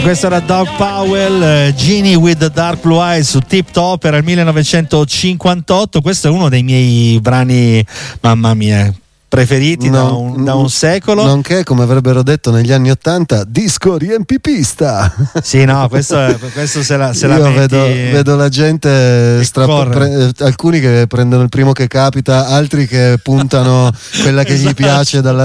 Questo era Doug Powell, Genie with the Dark Blue Eyes su Tip Top, era il 1958. Questo è uno dei miei brani, mamma mia, preferiti da un secolo. Nonché, come avrebbero detto negli anni '80, disco riempipista. Sì, no, questo se la Io vedo la gente alcuni che prendono il primo che capita, altri che puntano quella che esatto, gli piace dalla